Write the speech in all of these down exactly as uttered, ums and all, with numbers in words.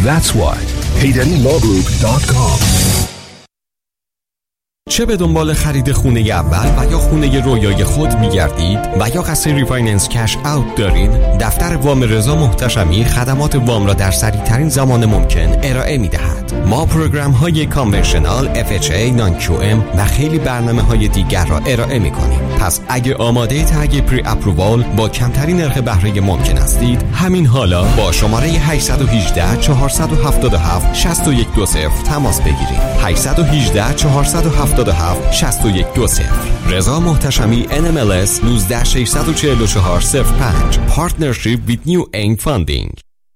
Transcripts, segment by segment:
That's why. Haydari Law Group dot com. چه به دنبال خرید خونه اول و یا خونه رویای خود می‌گردید و یا قصد ریفایننس کش اوت دارید، دفتر وام رضا محتشمی خدمات وام را در سریع‌ترین زمان ممکن ارائه می‌دهد. ما پروگرام‌های کانونشنال، اف اچ ای، نان کیو ام و خیلی برنامه‌های دیگر را ارائه می‌کنیم. پس اگه آماده تگ پری اپرووال با کمترین نرخ بهره ممکن هستید، همین حالا با شماره هشت یک هشت چهار هفت هفت شش یک دو صفر تماس بگیرید. هشت یک هشت چهار هفت هفت شش یک دو صفر. رضا محتشمی ان ام ال اس یک نه شش چهار چهار صفر پنج. Partnership with New Aim Funding.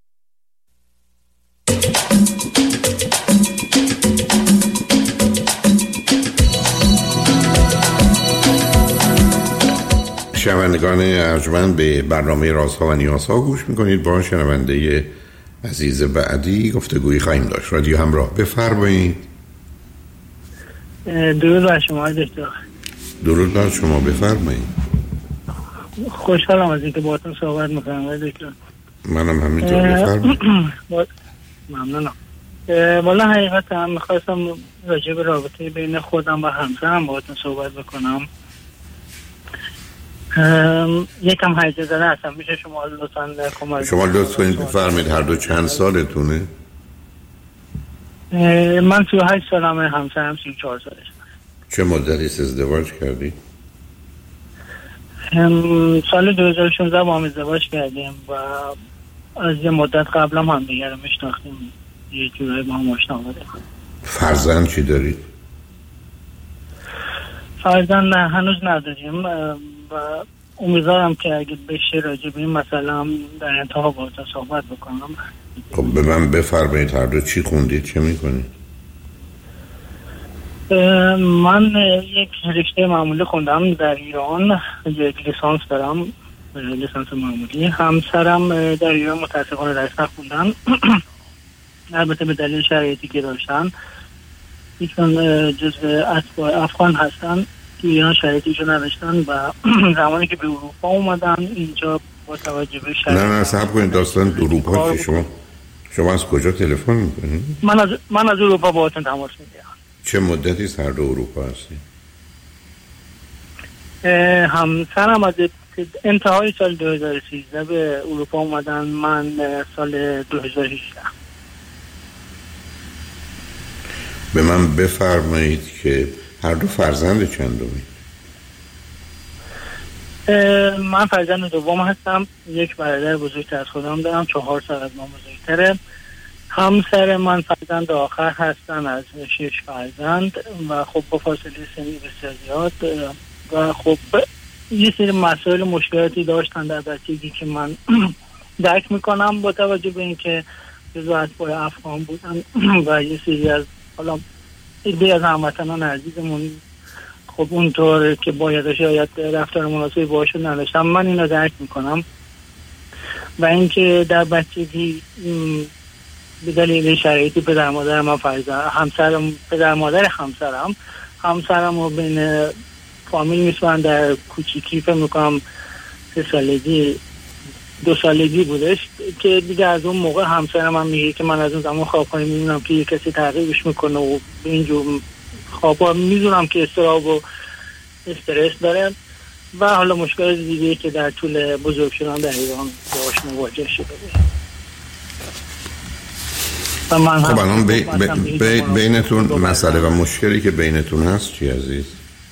شنوندگان ارجمند به برنامه رازها و نیازها گوش میکنید. با شنونده عزیز بعدی گفتگویی خواهیم داشت. رادیو همراه، بفرمایید. درود بر شما دکتر. درود بر شما، بفرمایید. خوشحالم از اینکه باهاتون صحبت میکنم دکتر. منم همینطور، بفرمایید. ممنونم. والا حقیقتا هم میخواستم راجع به رابطه بین خودم و همسرم باهاتون صحبت بکنم. یکم هیجان زده هستم، میشه شما لطفاً کمک شما لطف کنید بفرمایید. هر دو چند سالتونه؟ من سی و هشت سالمه، همسرم سی و چهار سالشه. چه مدتی ازدواج کردی؟ سال دو هزار و شانزده با هم ازدواج کردیم و از یه مدت قبل هم همدیگه رو میشناختیم، یه جورایی با هم آشنا بودیم. فرزند چی دارید؟ فرزند نه، هنوز نداریم و امیدوارم که اگه بشه راجع به این مسئله هم در انتها باهاتون صحبت بکنم. خب به من بفرمایید هر دو چی خوندید، چه میکنید؟ من یک رشته معمولی خوندم در ایران، یک لیسانس دارم، لیسانس معمولی. همسرم در ایران متاسفانه درس نخوندن، البته به دلیل شرایطی که داشتن. ایشون جزء اتباع افغان هستن، تو ایران شرایطیشو نداشتن و زمانی که به اروپا اومدن اینجا با توجه به شرایط. نه نه صبر کنید، داستان اروپا که شما شما از کجا تلفن میکنید؟ من از من از اروپا باهاتون تماس میگیرم. چه مدتی سر دو اروپا هستی؟ همسرم از انتهای سال دو هزار و سیزده به اروپا اومدن، من سال دو هزار و هجده. به من بفرمایید که هر دو فرزند چندمی؟ من فرزند دوم هستم، یک برادر بزرگتر از خودم دارم، چهار سال از من بزرگتره. همسر من فرزند آخر هستن از شش فرزند و خب با فاصله سنی بسیار زیاد و خب یه سری مسائل مشکلاتی داشتن در بچگی که من درک میکنم با توجه به اینکه جزو اتباع افغان بودن و یه سری از حالا ایده از هموطنان عزیزمون خب اونطور که باید شاید رفتار مناسبی باشون نداشتم. من اینو درک میکنم و اینکه در بچگی به دلیل شرایطی پدر مادر من فرزند همسرم پدر مادر همسرم همسرم رو بین فامیل میسپرن در کوچیکی، فکر میکنم سه سالگی دو سالگی بودش که دیگه از اون موقع همسرم من میگه که من از اون زمان خوابخانه میبینم که یه کسی تعقیبش میکنه و اینجور خوابا میدونم که استراب و استرس داره و حالا مشکل دیگه که در طول بزرگ شدن در ایران باهاش مواجه شده بود. خب الان بی بی بی بینتون مسئله و مشکلی که بینتون هست چی عزیز؟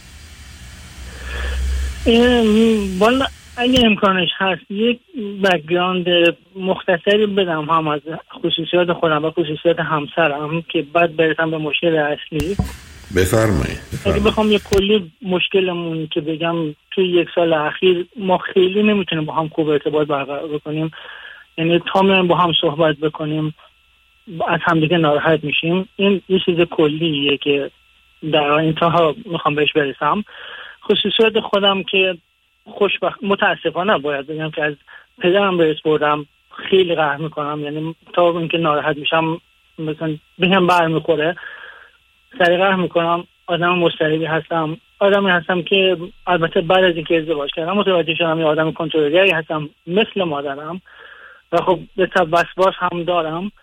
والا اگه امکانش هست یک بک‌گراند مختصری بدم هم از خصوصیات خودم و خصوصیات همسرم که بعد برسم به مشکل اصلی. بفرمایید. اگه بخوام یک کلی مشکلمون که بگم توی یک سال اخیر ما خیلی نمیتونیم با هم خوب ارتباط برقرار بکنیم، یعنی تا میایم با هم صحبت بکنیم از همدیگه ناراحت میشیم. این یه چیز کلیه که در انتها میخوام بهش برسم. خصوصیات خودم که خوشبخت متاسفانه باید بگم که از پدرم به بردم، خیلی قهر میکنم، یعنی تا اینکه ناراحت میشم مثلا بهم بر میخوره سری قهر میکنم. آدم مضطربی هستم، آدمی هستم که البته بعد از اینکه ازدواج کردم متوجه شدم یه آدم کنترلگری هستم مثل مادرم و خب به طب وسواس هم دارم